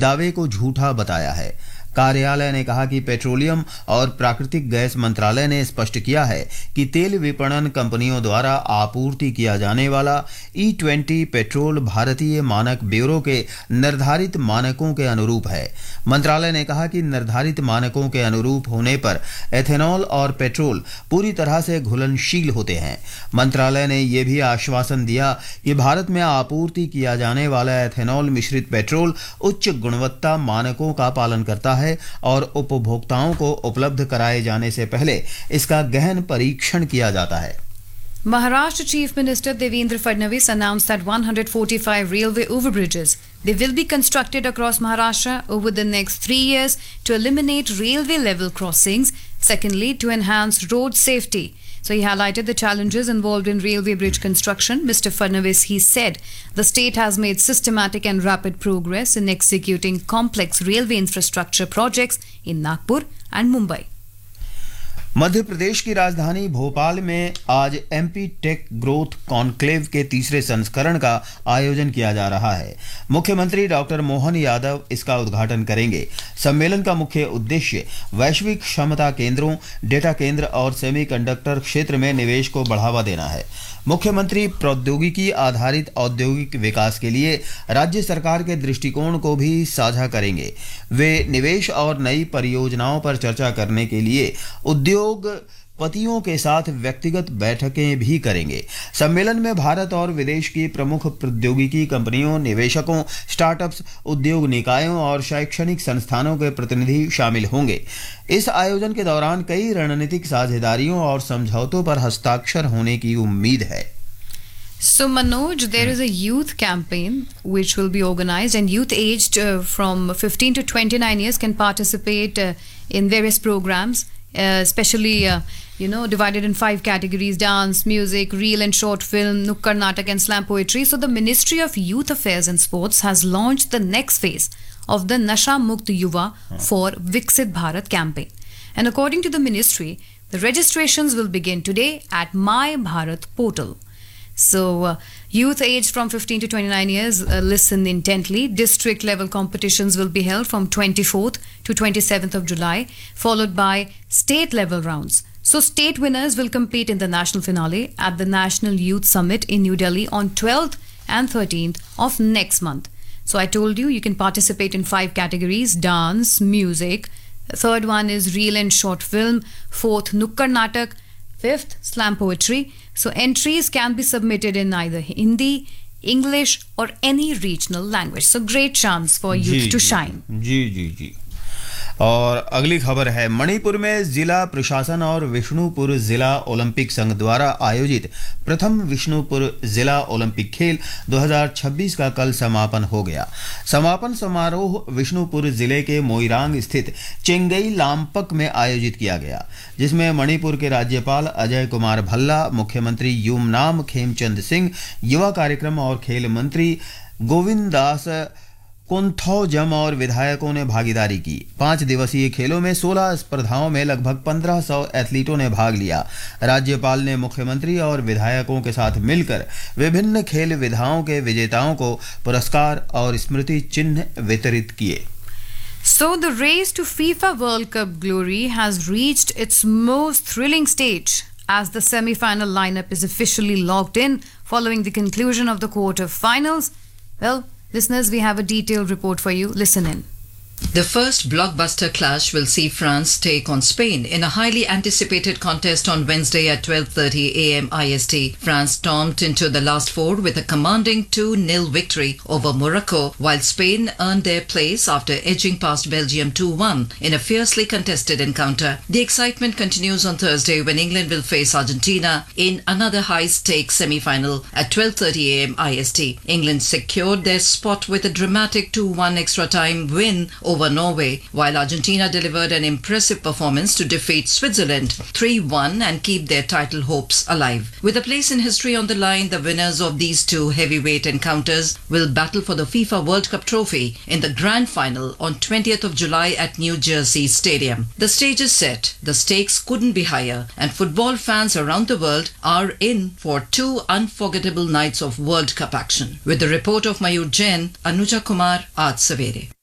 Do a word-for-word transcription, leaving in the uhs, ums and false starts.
दावे को झूठा बताया है। कार्यालय ने कहा कि पेट्रोलियम और प्राकृतिक गैस मंत्रालय ने स्पष्ट किया है कि तेल विपणन कंपनियों द्वारा आपूर्ति किया जाने वाला ई ट्वेंटी पेट्रोल भारतीय मानक ब्यूरो के निर्धारित मानकों के अनुरूप है। मंत्रालय ने कहा कि निर्धारित मानकों के अनुरूप होने पर एथेनॉल और पेट्रोल पूरी तरह से घुलनशील होते हैं। मंत्रालय ने यह भी आश्वासन दिया कि भारत में आपूर्ति किया जाने वाला एथेनॉल मिश्रित पेट्रोल उच्च गुणवत्ता मानकों का पालन करता है और उपभोक्ताओं को उपलब्ध कराए जाने से पहले इसका गहन परीक्षण किया जाता है। Maharashtra Chief Minister Devendra Fadnavis announced that one hundred forty-five railway overbridges they will be constructed across Maharashtra over the next three years to eliminate railway level crossings. Secondly, to enhance road safety. So he highlighted the challenges involved in railway bridge construction. Mister Fadnavis, he said, the state has made systematic and rapid progress in executing complex railway infrastructure projects in Nagpur and Mumbai. Madhya Pradesh की राजधानी भोपाल में आज MP take growth conclave के तीसरे संस्करण का आयोजन किया जा रहा है। मुख्यमंत्री डॉक्टर मोहन यादव इसका उद्घाटन करेंगे। सम्मेलन का मुख्य उद्देश्य वैश्विक क्षमता केंद्रों, डेटा केंद्र और सेमीकंडक्टर क्षेत्र में निवेश को बढ़ावा देना है। मुख्यमंत्री प्रौद्योगिकी आधारित औद्योगिक विकास के लिए राज्य सरकार के दृष्टिकोण को भी साझा करेंगे। वे निवेश और नई परियोजनाओं पर चर्चा करने के लिए उद्योगपतियों के साथ व्यक्तिगत बैठकें भी करेंगे। सम्मेलन में भारत और विदेश की प्रमुख प्रौद्योगिकी कंपनियों, निवेशकों, स्टार्टअप्स, उद्योग निकायों और शैक्षणिक संस्थानों के प्रतिनिधि शामिल होंगे। इस आयोजन के दौरान कई रणनीतिक साझेदारियों और समझौतों पर हस्ताक्षर होने की उम्मीद है। So Manoj, there is a youth campaign which will be organized, and youth aged uh, from fifteen to twenty-nine years can participate uh, in various programs, uh, especially uh, you know divided in five categories: dance, music, reel and short film, nukkad natak and slam poetry. So the Ministry of Youth Affairs and Sports has launched the next phase of the Nasha Mukt Yuva for Viksit Bharat campaign. And according to the ministry, the registrations will begin today at My Bharat portal. So uh, youth aged from fifteen to twenty-nine years, uh, listen intently. District level competitions will be held from twenty-fourth to twenty-seventh of July, followed by state level rounds. So state winners will compete in the national finale at the National Youth Summit in New Delhi on twelfth and thirteenth of next month. So I told you, you can participate in five categories: dance, music. The third one is reel and short film. Fourth, nukkad natak. Fifth, slam poetry. So entries can be submitted in either Hindi, English or any regional language. So great chance for youth to shine. जी जी जी। और अगली खबर है, मणिपुर में जिला प्रशासन और विष्णुपुर जिला Olympic संघ द्वारा आयोजित प्रथम विष्णुपुर जिला ओलंपिक खेल दो हज़ार छब्बीस का कल समापन हो गया। समापन समारोह विष्णुपुर जिले के मोइरांग स्थित चेंगई लामपक में आयोजित किया गया, जिसमें मणिपुर के राज्यपाल अजय कुमार भल्ला, मुख्यमंत्री युमनाम खेमचंद सिंह, युवा कार्यक्रम और खेल मंत्री गोविंद दास कोंथौजम और विधायकों ने भागीदारी की। पांच दिवसीय खेलों में सोलह स्पर्धाओं में लगभग पंद्रह सौ एथलीटों ने भाग लिया। राज्यपाल ने मुख्यमंत्री और विधायकों के साथ मिलकर विभिन्न खेल विधाओं के विजेताओं को पुरस्कार और स्मृति चिन्ह वितरित किए। So the race to FIFA World Cup glory has reached its most thrilling stage as the semi-final lineup is officially locked in following the conclusion of the quarter-finals. Well, listeners, we have a detailed report for you. Listen in. The first blockbuster clash will see France take on Spain in a highly anticipated contest on Wednesday at twelve thirty a m I S T. France stormed into the last four with a commanding two nil victory over Morocco, while Spain earned their place after edging past Belgium two one in a fiercely contested encounter. The excitement continues on Thursday when England will face Argentina in another high-stakes semi-final at twelve thirty a m I S T. England secured their spot with a dramatic two one extra-time win over Norway, while Argentina delivered an impressive performance to defeat Switzerland three one and keep their title hopes alive. With a place in history on the line, the winners of these two heavyweight encounters will battle for the FIFA World Cup trophy in the grand final on twentieth of July at New Jersey Stadium. The stage is set, the stakes couldn't be higher, and football fans around the world are in for two unforgettable nights of World Cup action. With the report of Mayur Jain, Anuja Kumar, Aaj Savere.